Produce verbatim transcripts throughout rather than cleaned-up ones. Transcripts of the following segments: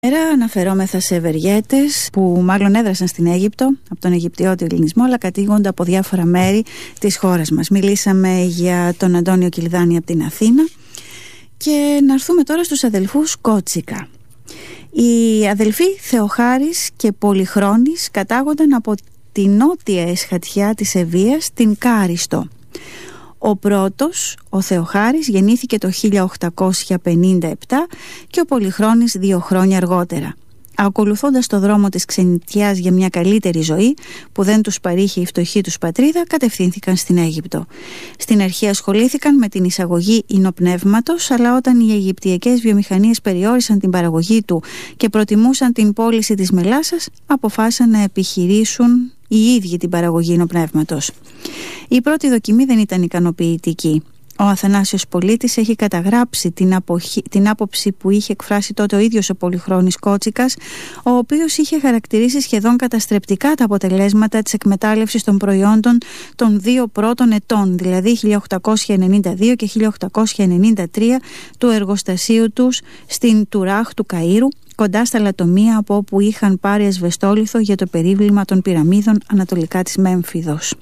Σήμερα αναφερόμεθα σε ευεργέτες που μάλλον έδρασαν στην Αίγυπτο από τον Αιγυπτιώτιο ελληνισμό, αλλά κατοίκονται από διάφορα μέρη της χώρας μας. Μιλήσαμε για τον Αντώνιο Κιλδάνη από την Αθήνα και να έρθουμε τώρα στους αδελφούς Κότσικα. Οι αδελφοί Θεοχάρης και Πολυχρόνης κατάγονταν από τη νότια εσχατιά της Ευβοίας, την Κάριστο. Ο πρώτος, ο Θεοχάρης, γεννήθηκε το χίλια οκτακόσια πενήντα επτά και ο Πολυχρόνης δύο χρόνια αργότερα. Ακολουθώντας το δρόμο της ξενιτιάς για μια καλύτερη ζωή που δεν τους παρήχε η φτωχή τους πατρίδα, κατευθύνθηκαν στην Αίγυπτο. Στην αρχή ασχολήθηκαν με την εισαγωγή ινοπνεύματος, αλλά όταν οι αιγυπτιακές βιομηχανίες περιόρισαν την παραγωγή του και προτιμούσαν την πώληση της μελισσας, αποφάσισαν να επιχειρήσουν οι ίδιοι την παραγωγή ινοπνεύματος. Η πρώτη δοκιμή δεν ήταν ικανοποιητική. Ο Αθανάσιος Πολίτης έχει καταγράψει την, αποχή, την άποψη που είχε εκφράσει τότε ο ίδιος ο Πολυχρόνης Κότσικας, ο οποίος είχε χαρακτηρίσει σχεδόν καταστρεπτικά τα αποτελέσματα της εκμετάλλευσης των προϊόντων των δύο πρώτων ετών, δηλαδή χίλια οκτακόσια ενενήντα δύο και χίλια οκτακόσια ενενήντα τρία, του εργοστασίου τους στην Τουράχ του Καΐρου, κοντά στα λατομεία από όπου είχαν πάρει ασβεστόλιθο για το περίβλημα των πυραμίδων ανατολικά της Μέμφυδος.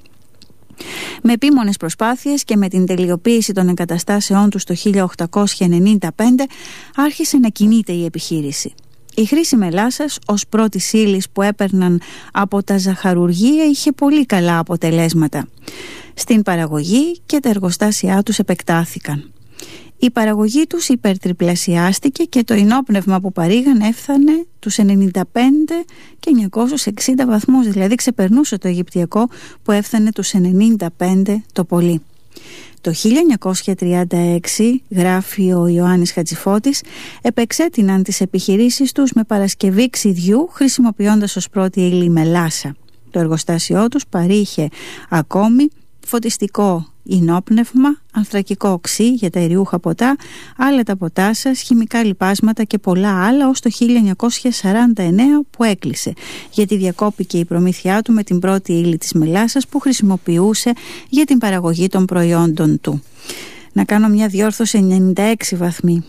Με επίμονες προσπάθειες και με την τελειοποίηση των εγκαταστάσεών τους το χίλια οκτακόσια ενενήντα πέντε άρχισε να κινείται η επιχείρηση. Η χρήση μελισσας ως πρώτης ύλης που έπαιρναν από τα ζαχαρουργεία είχε πολύ καλά αποτελέσματα. Στην παραγωγή και τα εργοστάσια τους επεκτάθηκαν. Η παραγωγή τους υπερτριπλασιάστηκε και το ινόπνευμα που παρήγαν έφτανε τους ενενήντα πέντε και εννιακόσιους εξήντα βαθμούς, δηλαδή ξεπερνούσε το αιγυπτιακό που έφτανε τους ενενήντα πέντε το πολύ. Το χίλια εννιακόσια τριάντα έξι, γράφει ο Ιωάννης Χατζηφώτης, επεξέτειναν τις επιχειρήσεις τους με παρασκευή ξυδιού, χρησιμοποιώντας ως πρώτη ύλη μελάσα. Το εργοστάσιό τους παρήχε ακόμη φωτιστικό ινόπνευμα, ανθρακικό οξύ για τα αιριούχα ποτά, άλλα τα ποτάσα, χημικά λιπάσματα και πολλά άλλα, ως το χίλια εννιακόσια σαράντα εννέα που έκλεισε, γιατί διακόπηκε η προμήθειά του με την πρώτη ύλη της μελισσας που χρησιμοποιούσε για την παραγωγή των προϊόντων του. Να κάνω μια διόρθωση, ενενήντα έξι βαθμοί.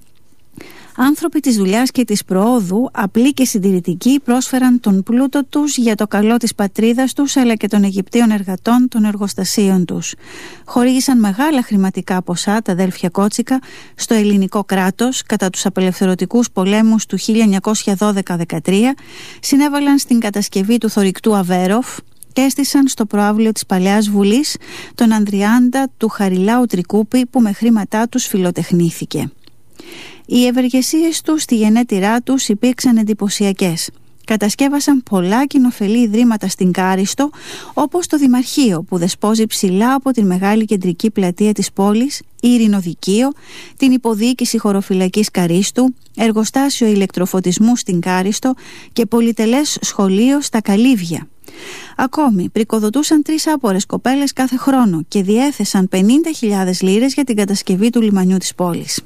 Άνθρωποι της δουλειάς και της προόδου, απλοί και συντηρητικοί, πρόσφεραν τον πλούτο τους για το καλό της πατρίδας τους αλλά και των Αιγυπτίων εργατών των εργοστασίων τους. Χορήγησαν μεγάλα χρηματικά ποσά τα αδέλφια Κότσικα στο ελληνικό κράτος κατά τους απελευθερωτικούς πολέμους του χίλια εννιακόσια δώδεκα δεκατρία, συνέβαλαν στην κατασκευή του θωρηκτού Αβέροφ και έστησαν στο προαύλιο της Παλαιάς Βουλής τον Ανδριάντα του Χαριλάου Τρικούπη που με χρήματά τους φιλοτεχνήθηκε. Οι ευεργεσίες τους στη γενέτειρά τους υπήρξαν εντυπωσιακές. Κατασκεύασαν πολλά κοινοφελή ιδρύματα στην Κάριστο, όπως το Δημαρχείο που δεσπόζει ψηλά από την μεγάλη κεντρική πλατεία της πόλης, Ειρηνοδικείο, την υποδιοίκηση χωροφυλακής Καρίστου, εργοστάσιο ηλεκτροφωτισμού στην Κάριστο και πολυτελές σχολείο στα Καλύβια. Ακόμη πρικοδοτούσαν τρεις άπορες κοπέλες κάθε χρόνο και διέθεσαν πενήντα χιλιάδες λίρες για την κατασκευή του λιμανιού της πόλης.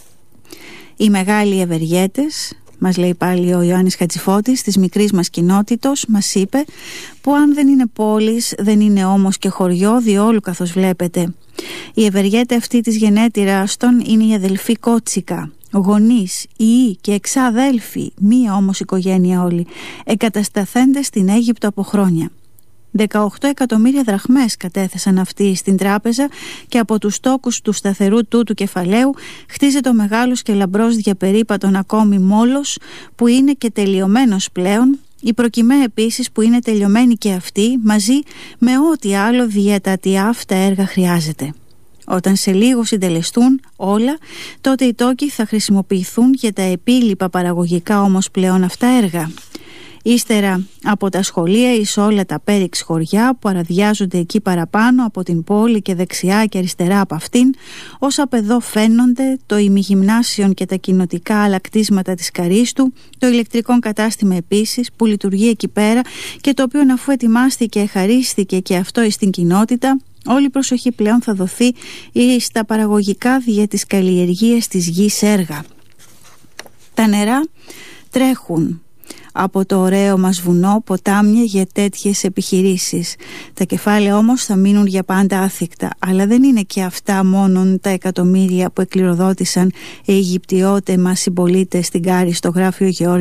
Οι μεγάλοι ευεργέτες, μας λέει πάλι ο Ιωάννης Χατζηφώτης, της μικρής μας κοινότητος, μας είπε, που αν δεν είναι πόλης δεν είναι όμως και χωριό διόλου, καθώς βλέπετε. Οι ευεργέτες αυτή της γενέτειρας των είναι οι αδελφοί Κότσικα, γονείς, ιοί και εξαδέλφοι, μία όμως οικογένεια όλοι, εγκατασταθέντες στην Αίγυπτο από χρόνια. δεκαοκτώ εκατομμύρια δραχμές κατέθεσαν αυτοί στην τράπεζα και από τους τόκους του σταθερού τούτου κεφαλαίου χτίζεται ο μεγάλος και λαμπρός διαπερίπατον ακόμη μόλος που είναι και τελειωμένος πλέον, η προκυμαία επίσης που είναι τελειωμένη και αυτή μαζί με ό,τι άλλο διαιτατή αυτά έργα χρειάζεται. Όταν σε λίγο συντελεστούν όλα, τότε οι τόκοι θα χρησιμοποιηθούν για τα επίλοιπα παραγωγικά όμως πλέον αυτά έργα. Ύστερα από τα σχολεία εις όλα τα πέριξ χωριά που αραδιάζονται εκεί παραπάνω από την πόλη και δεξιά και αριστερά από αυτήν, ως απ' εδώ φαίνονται το ημιγυμνάσιον και τα κοινοτικά άλλα κτίσματα της Καρίστου, το ηλεκτρικό κατάστημα επίσης που λειτουργεί εκεί πέρα και το οποίο αφού ετοιμάστηκε, χαρίστηκε και αυτό εις την κοινότητα, όλη η προσοχή πλέον θα δοθεί στα παραγωγικά δια της καλλιεργίας της γης έργα. Τα νερά τρέχουν από το ωραίο μας βουνό ποτάμια για τέτοιες επιχειρήσεις. Τα κεφάλαια όμως θα μείνουν για πάντα άθικτα, αλλά δεν είναι και αυτά μόνον τα εκατομμύρια που εκκληροδότησαν οι Αιγυπτιώτες μας συμπολίτες στην Κάρη στο γράφιο Γεώργιο